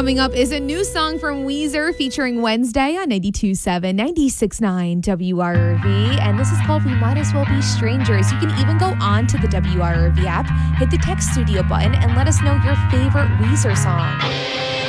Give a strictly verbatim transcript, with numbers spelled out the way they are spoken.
Coming up is a new song from Weezer featuring Wednesday on ninety-two point seven, ninety-six point nine W R V. And this is called We Might As Well Be Strangers. You can even go on to the W R V app, hit the text studio button, and let us know your favorite Weezer song.